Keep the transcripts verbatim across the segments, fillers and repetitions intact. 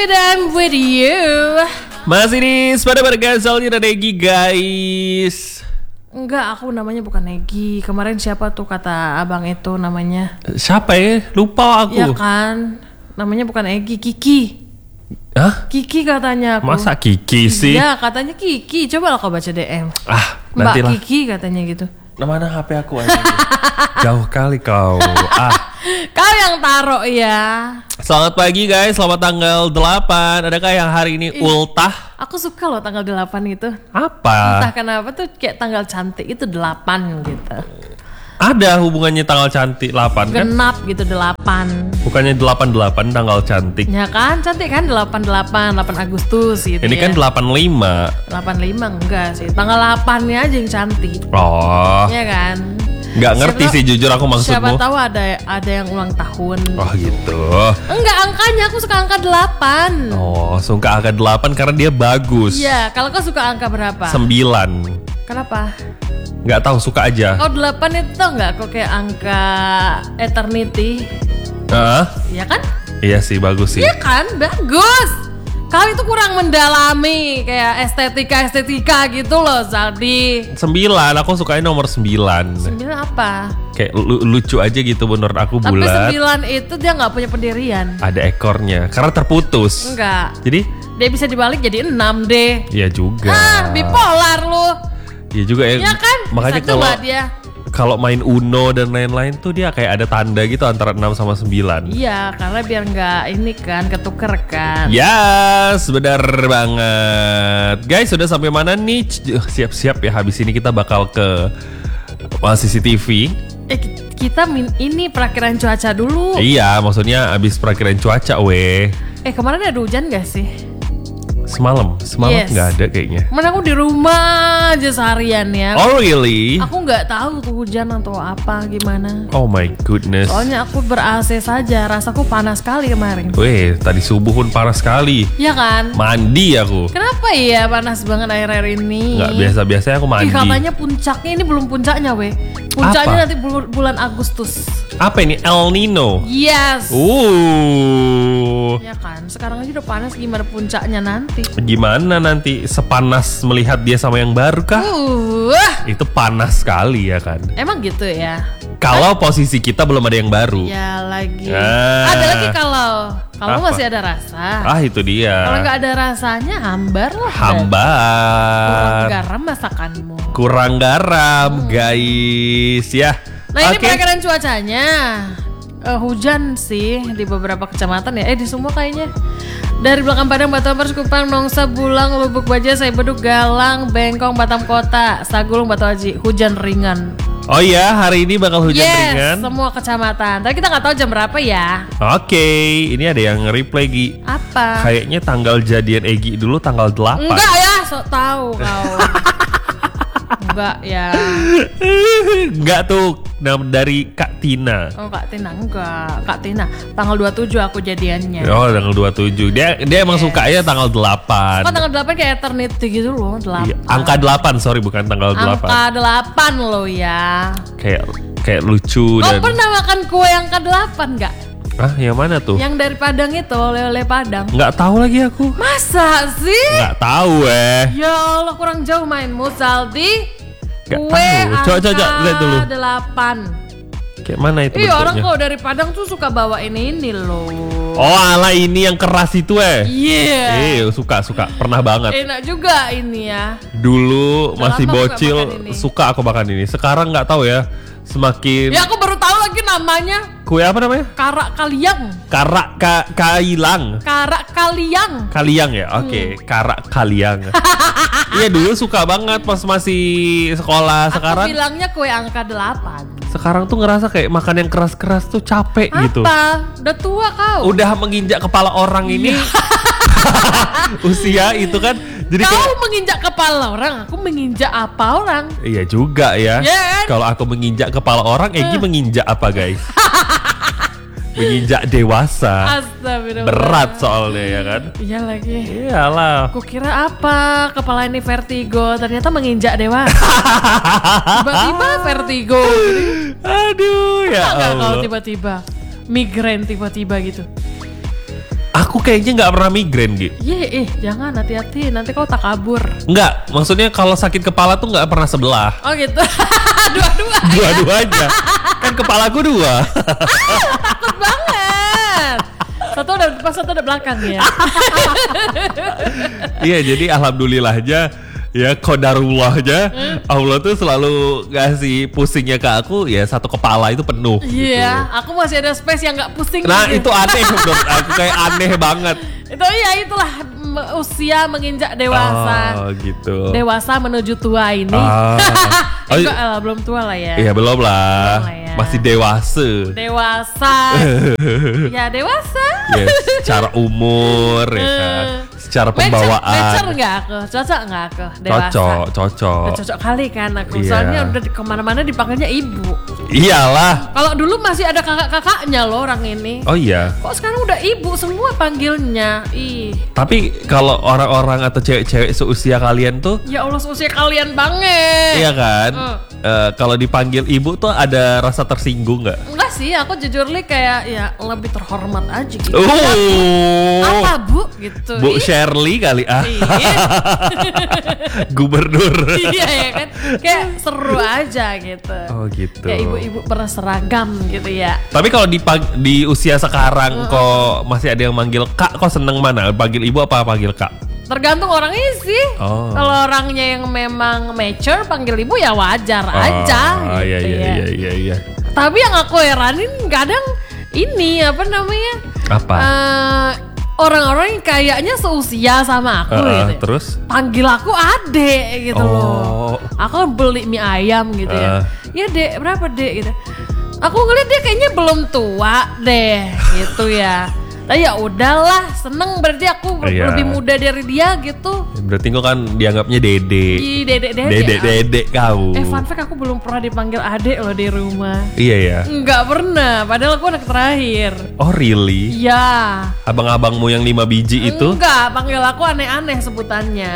with them, with you. Masih di Sepeda Bergasolnya dan Egi guys. Enggak, aku namanya bukan Egi. Kemarin siapa tuh kata abang itu namanya? Siapa ya? Lupa aku. Iya kan, namanya bukan Egi, Kiki. Hah? Kiki katanya aku. Masa Kiki sih? Iya katanya Kiki. Coba lah kau baca D M. Ah, Mbak nantilah. Kiki katanya gitu. Nah, mana H P aku aja? Jauh kali kau. Ah. Kau yang taruh ya. Selamat pagi guys, selamat tanggal delapan. Adakah yang hari ini Ih, ultah? Aku suka loh tanggal delapan itu. Apa? Entah kenapa tuh kayak tanggal cantik itu delapan gitu. Ada hubungannya tanggal cantik delapan kan? Genap gitu delapan. Bukannya delapan delapan tanggal cantik. Ya kan, cantik kan delapan delapan, delapan Agustus gitu. Ini ya. kan delapan lima. delapan lima enggak sih. Tanggal delapan-nya aja yang cantik. Oh. Iya kan? Nggak ngerti Siapa sih tahu- jujur aku maksudmu. Siapa tahu ada ada yang ulang tahun. Oh gitu. Enggak, angkanya aku suka angka delapan. Oh, suka angka delapan karena dia bagus. Iya, kalau kau suka angka berapa? sembilan. Kenapa? Nggak tahu, suka aja. Kau delapan itu tau nggak? Kau kayak angka eternity. Hah? Iya kan? Iya sih, bagus sih. Iya kan? Bagus. Kau itu kurang mendalami kayak estetika-estetika gitu loh, Zaldi. Sembilan, aku sukanya nomor sembilan. Sembilan apa? Kayak lu- lucu aja gitu menurut aku, Tapi bulat. sembilan itu dia nggak punya pendirian. Ada ekornya, karena terputus. Enggak. Jadi, Dia bisa dibalik jadi enam deh. ya juga. Ah, bipolar lu. Ya juga ya. Ya kan? Makanya Bisa kalau coba dia. kalau main Uno dan lain-lain tuh dia kayak ada tanda gitu antara enam sama sembilan. Iya, karena biar nggak ini kan ketuker kan. Yes, benar banget. Guys, sudah sampai mana nih? C- Siap-siap ya, habis ini kita bakal ke uh, C C T V. Eh, ki- kita min- ini perakiran cuaca dulu. Iya, maksudnya habis perakiran cuaca, weh. Eh, kemarin ada hujan gak sih? Semalam, semalam Yes. nggak ada kayaknya. Mana aku di rumah aja seharian ya. Oh really? Aku nggak tahu tuh hujan atau apa gimana. Oh my goodness. Soalnya aku ber-A C saja, rasaku panas sekali kemarin. Weh, tadi subuh pun panas sekali. Iya kan? Mandi aku. Kenapa ya panas banget akhir-akhir ini? Nggak biasa-biasanya aku mandi. Ih, katanya puncaknya ini belum puncaknya weh. Puncaknya Apa? nanti bul- bulan Agustus. Apa ini? El Nino. Yes. Uh. Ya kan, sekarang aja udah panas, gimana puncaknya nanti? Gimana nanti sepanas melihat dia sama yang baru kah? Uh, Itu panas sekali ya kan. emang gitu ya? Kalau posisi kita belum ada yang baru. Ya lagi. Ah. Ada lagi kalau kalau Apa? masih ada rasa. Ah itu dia. Kalau nggak ada rasanya hambar lah. Kurang Hambar. garam masakanmu. Kurang garam, guys ya. Nah ini Oke. perkiraan cuacanya. Eh, hujan sih di beberapa kecamatan ya. Eh di semua kayaknya. Dari Belakang Padang, Batu Ampar, Kupang, Nongsa, Bulang, Lubuk Baja, Saibeduk, Galang, Bengkong, Batam Kota, Sagulung, Batu Haji. Hujan ringan. Oh ya, hari ini bakal hujan yes, ringan. semua kecamatan. Tapi kita nggak tahu jam berapa ya. Oke, ini ada yang reply Gi. Apa? Kayaknya tanggal jadian Egi dulu tanggal delapan. Enggak ya, sok tahu kau. Enggak ya. Enggak tuh, nam- dari Kak Tina. Oh Kak Tina enggak. Kak Tina tanggal dua puluh tujuh aku jadiannya. Oh, tanggal dua puluh tujuh. Dia dia emang Yes. sukanya tanggal delapan. Kok tanggal delapan kayak eternity gitu loh, delapan. Iya, angka delapan, sorry bukan tanggal delapan. Angka delapan loh ya. Kayak kayak lucu Kau dan pernah makan kue angka delapan enggak? ah, yang mana tuh? Yang dari Padang itu, oleh-oleh Padang. Nggak tahu lagi aku. Masa sih? Nggak tahu eh. Ya Allah, kurang jauh mainmu, Saldi. Nggak Kue tahu. Coba, angka coba, lihat dulu. delapan. Kayak mana itu Iya, orang bentuknya? kalau dari Padang tuh suka bawain ini loh. Oh, ala ini yang keras itu eh. Iya. Eh, suka suka. Pernah banget. Enak juga ini ya. Dulu Udah masih lama aku nggak bocil makan ini. suka aku makan ini. Sekarang nggak tahu ya. Semakin Ya aku baru tahu lagi namanya. kue apa namanya? Karak kaliang. Karak ka, kailang. Karak kaliang. Kaliang ya? Oke, karak kaliang. Iya dulu suka banget pas masih sekolah. Sekarang Aku bilangnya kue angka delapan. sekarang tuh ngerasa kayak makan yang keras-keras tuh capek gitu. Apa? Udah tua kau. Udah menginjak kepala orang ini. Usia itu kan. Jadi Kau kayak menginjak kepala orang, aku menginjak apa orang? iya juga ya. Ya kan? Kalau aku menginjak kepala orang, Egi menginjak apa guys? Menginjak dewasa. Astagfirullah. Berat soalnya ya kan. Iya lagi. Iyalah. Aku kira apa? Kepala ini vertigo, ternyata menginjak dewasa. Tiba-tiba vertigo. Aduh ya Enggak kalau Allah. tiba-tiba migrain tiba-tiba gitu. Aku Aku kayaknya nggak pernah migrain gitu. Iya, eh jangan hati-hati nanti kau takabur. Enggak, maksudnya kalau sakit kepala tuh nggak pernah sebelah. Oh gitu. Dua-dua. Dua-duanya. Kan kepalaku dua. Takut banget. Satu udah depan, satu udah belakang ya. Iya, jadi alhamdulillahnya ya kodarullahnya Hmm. Allah tuh selalu ngasih pusingnya ke aku ya satu kepala itu penuh. Iya, gitu. aku masih ada space yang nggak pusing. Nah gitu. itu aneh menurut aku, kayak aneh banget. Itu ya itulah m- usia menginjak dewasa. Oh gitu. Dewasa menuju tua ini. Ah. Eh, Oh, enggak lah, belum tua lah ya. Iya belum lah, Belum lah ya. masih dewasa. Dewasa. Ya dewasa. Ya, secara umur ya kan, secara pembawaan. Mecer nggak aku? Cocok nggak aku? Dewasa. Cocok, cocok. Udah cocok kali kan aku. Iya. Soalnya udah di- kemana-mana dipanggilnya ibu. Iyalah. Kalau dulu masih ada kakak-kakaknya loh orang ini. Oh iya. Kok sekarang udah ibu semua panggilnya? Ih. Tapi kalau orang-orang atau cewek-cewek seusia kalian tuh, Ya Allah, seusia kalian banget. iya kan? Hmm. Eh, kalau dipanggil ibu tuh ada rasa tersinggung nggak? Enggak sih, aku jujur li kayak ya lebih terhormat aja gitu. Oh, Apa bu? Gitu. Bu Ih, Shirley kali ah, Iya. gubernur. Iya ya kan, kayak seru aja gitu. Oh gitu. Kayak ibu-ibu pernah seragam gitu ya. Tapi kalau di pag- di usia sekarang kok masih ada yang manggil kak, kok seneng mana? Panggil ibu apa panggil kak? Tergantung orangnya sih. Oh. Kalau orangnya yang memang mature panggil ibu ya wajar aja. Oh iya gitu iya ya. iya iya iya. Tapi yang aku heranin kadang ini apa namanya? Apa? Eh, orang-orang yang kayaknya seusia sama aku Uh, uh, gitu. ya. terus? Panggil aku adek gitu Oh. loh. Aku kan beli mie ayam gitu ya. Uh. Ya dek, berapa dek gitu. Aku ngeliat dia kayaknya belum tua deh gitu ya. Tapi ya udahlah, seneng berarti aku Iya. lebih muda dari dia gitu. Berarti kok kan dianggapnya dede. Ih, dedek dedek. Dedek dedek kau. Eh fun fact, aku belum pernah dipanggil adek loh di rumah. Iya ya. Enggak pernah, padahal aku anak terakhir. Oh really? Iya. Abang-abangmu yang lima biji itu? Enggak, panggil aku aneh-aneh sebutannya.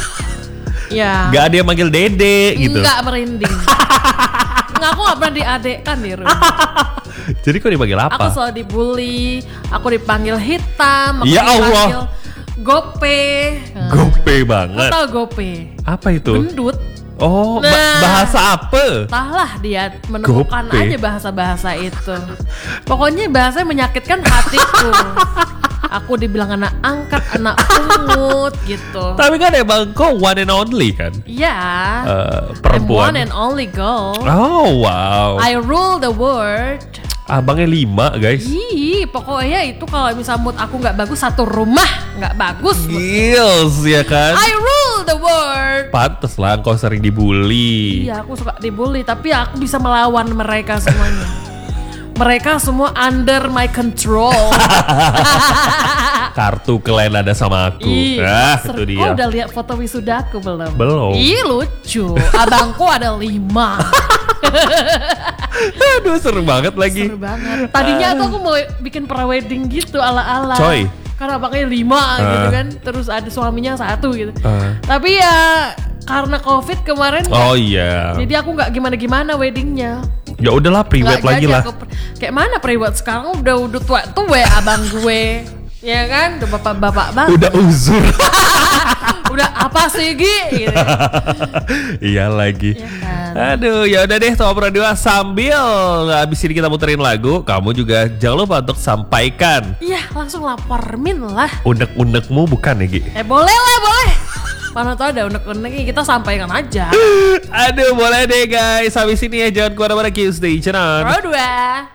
Ya. Gak ada yang manggil dede gitu. Enggak, merinding. Enggak, aku gak pernah diadekkan di rumah. Jadi kok dipanggil apa? Aku selalu dibully, aku dipanggil hitam, aku Ya Allah. dipanggil gope. Gope Kau banget. tahu gope? Apa itu? Gendut. Oh, ba- Nah. bahasa apa? Entahlah dia menemukan Gope. aja bahasa-bahasa itu. Pokoknya bahasanya menyakitkan hatiku. Aku dibilang anak angkat, anak pungut gitu. Tapi kan emang kok one and only kan? Iya. Eh, I'm perempuan. one and only girl. Oh wow. I rule the world. Abangnya lima guys. Ih, pokoknya itu kalau misal mood aku nggak bagus, satu rumah nggak bagus. mood. Gils ya kan? I rule the world. Pantes lah kau sering dibully. Iya, aku suka dibully, tapi aku bisa melawan mereka semuanya. Mereka semua under my control. Kartu kalian ada sama aku. Ih, Ah, ser- itu dia. Kau udah lihat foto wisudaku belum? Belum. Ih, lucu. Abangku ada lima. Aduh seru banget lagi. Seru banget. Tadinya tuh aku mau bikin pra-wedding gitu ala-ala. Coy. Karena abangnya lima gitu Ah. kan. Terus ada suaminya satu gitu. Ah. Tapi ya karena covid kemarin. Oh iya. Jadi aku nggak gimana-gimana weddingnya. Ya udahlah priwet Nggak lagi jadi lah. aku per- Kayak mana priwet sekarang udah udah tua tua abang gue. Ya kan, udah bapak-bapak banget. Udah uzur. Udah apa sih Gi? Gitu. Iya lagi. Ya kan. Aduh, ya udah deh Top Radio sambil habis ini kita muterin lagu, kamu juga jangan lupa untuk sampaikan Iya, langsung lapor min lah. unek-unekmu bukan ya Gi? Eh boleh lah, boleh. Mana tau ada unek-uneknya, kita sampaikan aja. Aduh, boleh deh guys. Habis ini ya jangan kemana-mana, keep stay tune on. Pro dua.